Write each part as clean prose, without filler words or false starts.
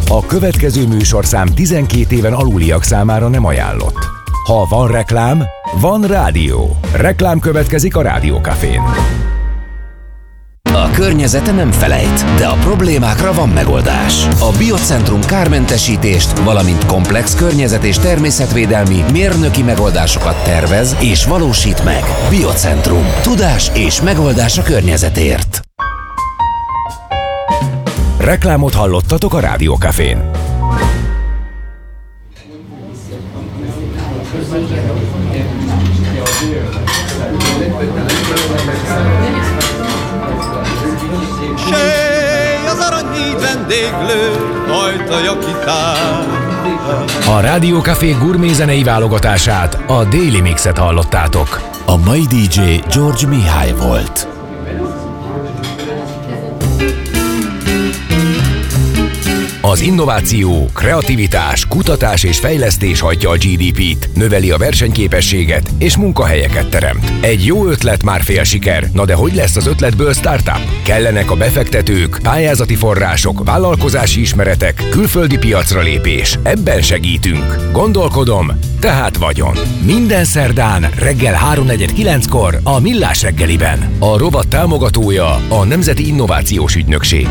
A következő műsorszám 12 éven aluliak számára nem ajánlott. Ha van reklám, van rádió. Reklám következik a Rádió Cafén. A környezete nem felejt, de a problémákra van megoldás. A Biocentrum kármentesítést, valamint komplex környezet- és természetvédelmi mérnöki megoldásokat tervez és valósít meg. Biocentrum. Tudás és megoldás a környezetért. Reklámot hallottatok a Rádió Cafén. Sej az arany vendéglő, ajtaja kitár. A Rádió Café gurmézenei válogatását, a Daily Mixet hallottátok. A mai DJ George Mihály volt. Az innováció, kreativitás, kutatás és fejlesztés hajtja a GDP-t, növeli a versenyképességet és munkahelyeket teremt. Egy jó ötlet már fél siker, na de hogy lesz az ötletből startup? Kellenek a befektetők, pályázati források, vállalkozási ismeretek, külföldi piacra lépés. Ebben segítünk. Gondolkodom, tehát vagyon. Minden szerdán reggel 3:49-kor a Millás reggeliben. A rovat támogatója a Nemzeti Innovációs Ügynökség.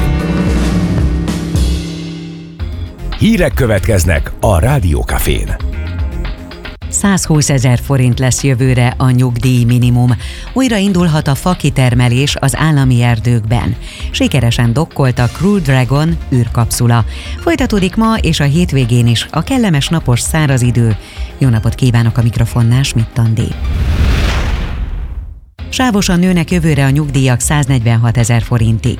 Hírek következnek a Rádió Cafén. 120 000 forint lesz jövőre a nyugdíj minimum. Újra indulhat a fakitermelés az állami erdőkben. Sikeresen dokkolt a Crew Dragon űrkapszula. Folytatódik ma és a hétvégén is a kellemes napos száraz idő. Jó napot kívánok, a mikrofonnál Schmidt Andi. Sávosan nőnek jövőre a nyugdíjak 146 000 forintig.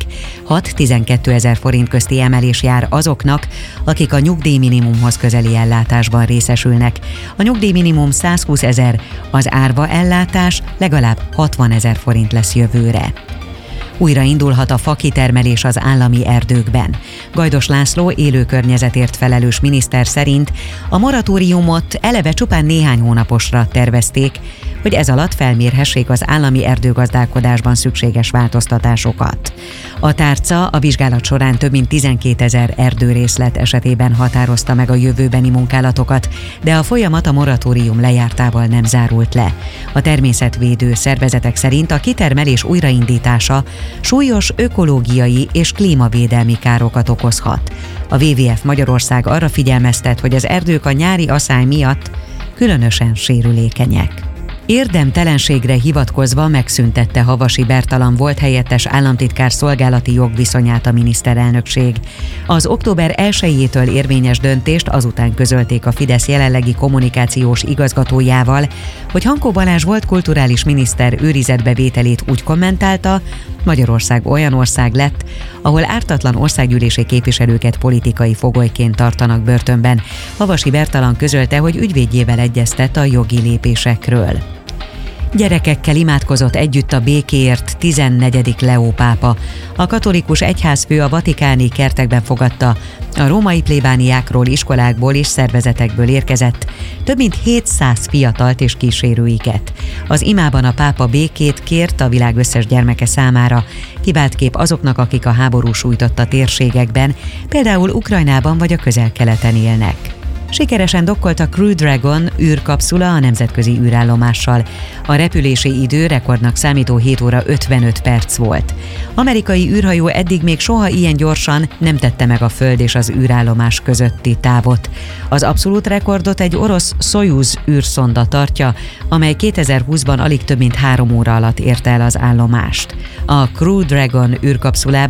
6-12 000 forint közti emelés jár azoknak, akik a nyugdíjminimumhoz közeli ellátásban részesülnek. A nyugdíjminimum 120 000, az árva ellátás legalább 60 000 forint lesz jövőre. Újra indulhat a fakitermelés az állami erdőkben. Gajdos László élő környezetért felelős miniszter szerint a moratóriumot eleve csupán néhány hónaposra tervezték, hogy ez alatt felmérhessék az állami erdőgazdálkodásban szükséges változtatásokat. A tárca a vizsgálat során több mint 12 000 erdőrészlet esetében határozta meg a jövőbeni munkálatokat, de a folyamat a moratórium lejártával nem zárult le. A természetvédő szervezetek szerint a kitermelés újraindítása súlyos ökológiai és klímavédelmi károkat okozhat. A WWF Magyarország arra figyelmeztet, hogy az erdők a nyári aszály miatt különösen sérülékenyek. Érdemtelenségre hivatkozva megszüntette Havasi Bertalan volt helyettes államtitkár szolgálati jogviszonyát a miniszterelnökség. Az október 1-től érvényes döntést azután közölték a Fidesz jelenlegi kommunikációs igazgatójával, hogy Hankó Balázs volt kulturális miniszter őrizetbevételét úgy kommentálta, Magyarország olyan ország lett, ahol ártatlan országgyűlési képviselőket politikai fogolyként tartanak börtönben. Havasi Bertalan közölte, hogy ügyvédjével egyeztet a jogi lépésekről. Gyerekekkel imádkozott együtt a békéért 14. Leó pápa. A katolikus egyházfő a vatikáni kertekben fogadta a római plébániákról, iskolákból és szervezetekből érkezett több mint 700 fiatalt és kísérőiket. Az imában a pápa békét kért a világ összes gyermeke számára, kivált kép azoknak, akik a háború sújtotta térségekben, például Ukrajnában vagy a Közel-Keleten élnek. Sikeresen dokkolt a Crew Dragon űrkapszula a nemzetközi űrállomással. A repülési idő rekordnak számító 7 óra 55 perc volt. Amerikai űrhajó eddig még soha ilyen gyorsan nem tette meg a Föld és az űrállomás közötti távot. Az abszolút rekordot egy orosz Szojuz űrszonda tartja, amely 2020-ban alig több mint 3 óra alatt érte el az állomást. A Crew Dragon űrkapszulában